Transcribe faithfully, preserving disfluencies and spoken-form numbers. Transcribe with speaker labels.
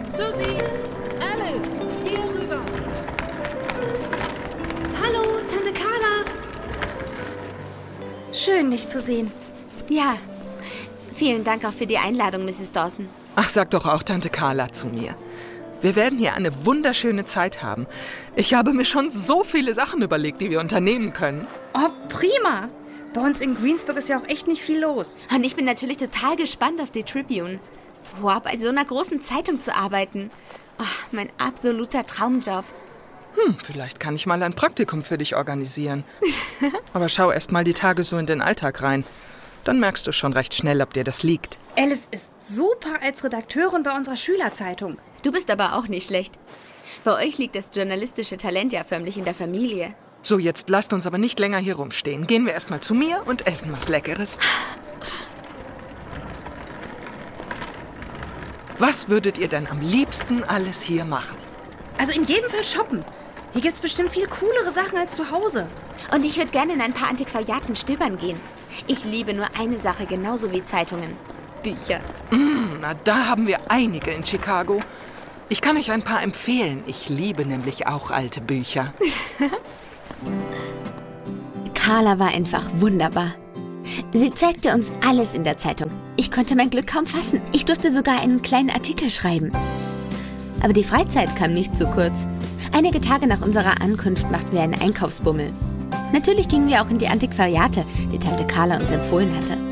Speaker 1: Susi, Alice, hier rüber.
Speaker 2: Hallo, Tante Carla. Schön, dich zu sehen.
Speaker 3: Ja, vielen Dank auch für die Einladung, Misses Dawson.
Speaker 4: Ach, sag doch auch Tante Carla zu mir. Wir werden hier eine wunderschöne Zeit haben. Ich habe mir schon so viele Sachen überlegt, die wir unternehmen können.
Speaker 2: Oh, prima. Bei uns in Greensburg ist ja auch echt nicht viel los.
Speaker 3: Und ich bin natürlich total gespannt auf die Tribune. Wow, bei so einer großen Zeitung zu arbeiten. Oh, mein absoluter Traumjob.
Speaker 4: Hm, vielleicht kann ich mal ein Praktikum für dich organisieren. Aber schau erst mal die Tage so in den Alltag rein. Dann merkst du schon recht schnell, ob dir das liegt.
Speaker 2: Alice ist super als Redakteurin bei unserer Schülerzeitung.
Speaker 3: Du bist aber auch nicht schlecht. Bei euch liegt das journalistische Talent ja förmlich in der Familie.
Speaker 4: So, jetzt lasst uns aber nicht länger hier rumstehen. Gehen wir erst mal zu mir und essen was Leckeres. Was würdet ihr denn am liebsten alles hier machen?
Speaker 2: Also in jedem Fall shoppen. Hier gibt's bestimmt viel coolere Sachen als zu Hause.
Speaker 3: Und ich würde gerne in ein paar Antiquariaten stöbern gehen. Ich liebe nur eine Sache genauso wie Zeitungen. Bücher.
Speaker 4: Mm, na, da haben wir einige in Chicago. Ich kann euch ein paar empfehlen. Ich liebe nämlich auch alte Bücher.
Speaker 3: Carla war einfach wunderbar. Sie zeigte uns alles in der Zeitung. Ich konnte mein Glück kaum fassen. Ich durfte sogar einen kleinen Artikel schreiben. Aber die Freizeit kam nicht zu kurz. Einige Tage nach unserer Ankunft machten wir einen Einkaufsbummel. Natürlich gingen wir auch in die Antiquariate, die Tante Carla uns empfohlen hatte.